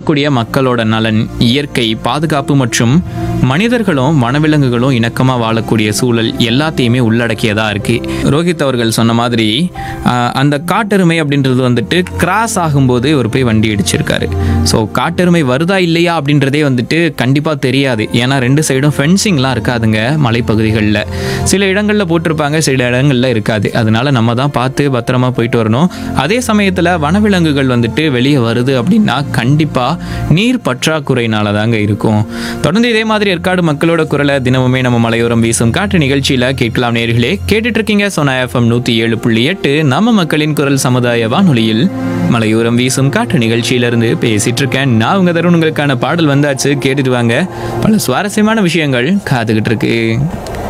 இருக்கக்கூடிய மக்களோட நலன், இயற்கை பாதுகாப்பு மற்றும் மனிதர்களும் வனவிலங்குகளும் இணக்கமாக வாழக்கூடிய சூழல் எல்லாத்தையுமே உள்ளடக்கியதா இருக்கு. ரோஹித் அவர்கள் சொன்ன மாதிரி அந்த காட்டெருமை அப்படின்றது வந்துட்டு கிராஸ் ஆகும்போது ஒரு போய் வண்டி அடிச்சிருக்காரு. ஸோ காட்டெருமை வருதா இல்லையா அப்படின்றதே வந்துட்டு கண்டிப்பாக தெரியாது. ஏன்னா ரெண்டு சைடும் ஃபென்சிங்லாம் இருக்காதுங்க மலைப்பகுதிகளில். சில இடங்களில் போட்டிருப்பாங்க, சில இடங்களில் இருக்காது. அதனால நம்ம தான் பார்த்து பத்திரமா போயிட்டு வரணும். அதே சமயத்தில் வனவிலங்குகள் வந்துட்டு வெளியே வருது அப்படின்னா கண்டிப்பாக நீர் பற்றாக்குறையினால தாங்க இருக்கும். தொடர்ந்து இதே மாதிரி ஏற்காடு மக்களோட குரலை தினமுமே நம்ம மலையோரம் வீசும் காற்று நிகழ்ச்சியில் கேட்கலாம். நேர்களே, கேட்டுட்டு இருக்கீங்க சோனா எஃப்எம் 107.8 நம்ம மக்களின் குரல் சமுதாய வானொலியில் மலையோரம் வீசும் காற்று நிகழ்ச்சியிலிருந்து பேசிட்டு இருக்கேன். நான் உங்க தருண். உங்களுக்கான பாடல் வந்தாச்சு, கேட்டுட்டு வாங்க. பல சுவாரஸ்யமான விஷயங்கள் காத்துக்கிட்டு இருக்கு.